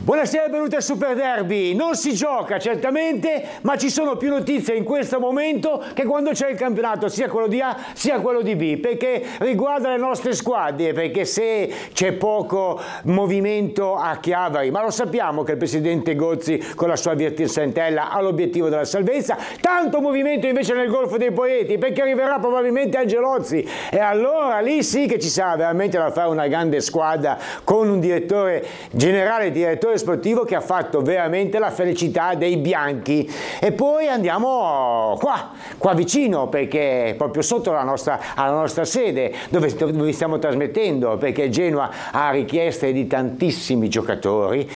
Buonasera e benvenuti al Super Derby. Non si gioca certamente, ma ci sono più notizie in questo momento che quando c'è il campionato, sia quello di A sia quello di B, perché riguarda le nostre squadre, perché se c'è poco movimento a Chiavari, ma lo sappiamo che il presidente Gozzi con la sua Virtus Santella ha l'obiettivo della salvezza, tanto movimento invece nel Golfo dei Poeti, perché arriverà probabilmente Angelozzi e allora lì sì che ci sarà veramente da fare una grande squadra con un direttore generale, direttore sportivo che ha fatto veramente la felicità dei bianchi. E poi andiamo qua vicino, perché proprio sotto alla nostra sede dove stiamo trasmettendo, perché Genoa ha richieste di tantissimi giocatori,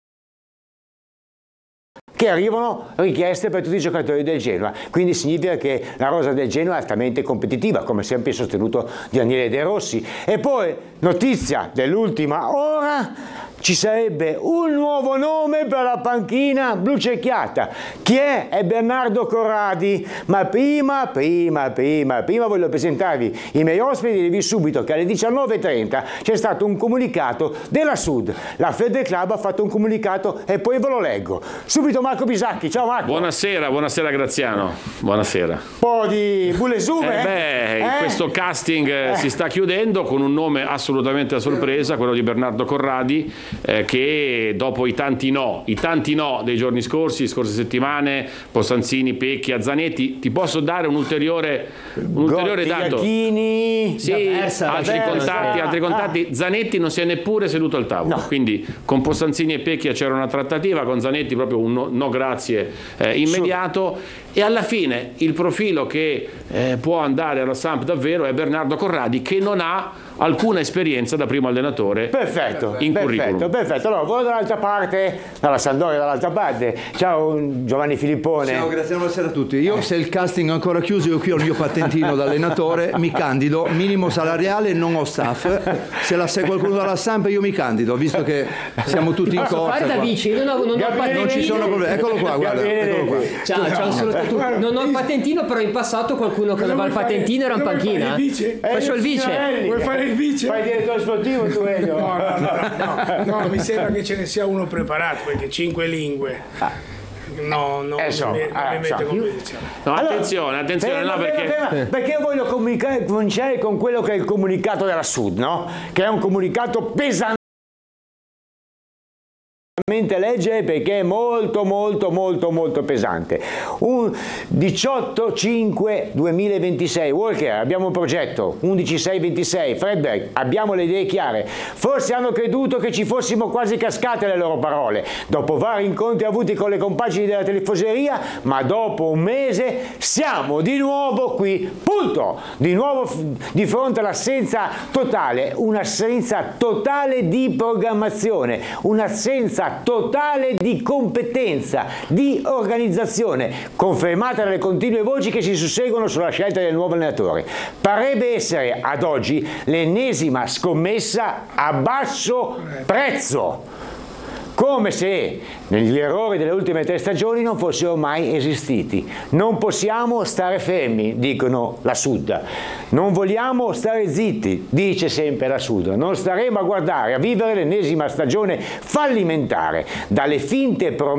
che arrivano richieste per tutti i giocatori del Genoa, quindi significa che la rosa del Genoa è altamente competitiva, come sempre sostenuto Daniele De Rossi. E poi notizia dell'ultima ora: ci sarebbe un nuovo nome per la panchina blu cerchiata. Chi è? È Bernardo Corradi. Ma prima voglio presentarvi i miei ospiti e dirvi subito che alle 19:30 c'è stato un comunicato della Sud. La Fede Club ha fatto un comunicato e poi ve lo leggo. Subito Marco Bisacchi. Ciao Marco. Buonasera Graziano. Buonasera. Un po' di bullesume. In questo casting si sta chiudendo con un nome assolutamente a sorpresa, quello di Bernardo Corradi, che dopo i tanti no dei giorni scorse settimane, Posanzini, Pecchia, Zanetti, ti posso dare un ulteriore dato. Iachini, sì, altri contatti. Zanetti non si è neppure seduto al tavolo, quindi con Posanzini e Pecchia c'era una trattativa, con Zanetti proprio un no grazie immediato, e alla fine il profilo che può andare alla Samp davvero è Bernardo Corradi, che non ha alcuna esperienza da primo allenatore in curriculum. Perfetto. Allora, voi dall'altra parte, dalla Sampdoria dall'altra parte. Ciao Giovanni Filippone. Ciao, grazie, buonasera a tutti. Io se il casting è ancora chiuso, io qui ho il mio patentino da allenatore, mi candido, minimo salariale, non ho staff. Se la sai qualcuno dalla Samp io mi candido, visto che siamo tutti in corsa. Fare da vice, non ci sono problemi. Eccolo qua, guarda, eccolo qua. Ciao, non ho il patentino, però in passato qualcuno che aveva il patentino era in panchina. Faccio il vice. Vuoi fare il vice? Fai il direttore sportivo tu, Elio? No, mi sembra che ce ne sia uno preparato, perché 5 lingue. Non mi mette competizione. No, attenzione, perché io voglio cominciare con quello che è il comunicato della Sud, no? Che è un comunicato pesante leggere, perché è molto pesante. 18/5/2026 Walker, abbiamo un progetto. 11/6/26 Fredberg, abbiamo le idee chiare. Forse hanno creduto che ci fossimo quasi cascate le loro parole dopo vari incontri avuti con le compagini della tifoseria, ma dopo un mese siamo di nuovo qui, punto, di nuovo di fronte all'assenza totale, un'assenza totale di programmazione, un'assenza totale di competenza, di organizzazione, confermata dalle continue voci che si susseguono sulla scelta del nuovo allenatore. Parebbe essere ad oggi l'ennesima scommessa a basso prezzo, come se gli errori delle ultime 3 stagioni non fossero mai esistiti. Non possiamo stare fermi, dicono la Sud. Non vogliamo stare zitti, dice sempre la Sud. Non staremo a guardare, a vivere l'ennesima stagione fallimentare. Dalle finte promesse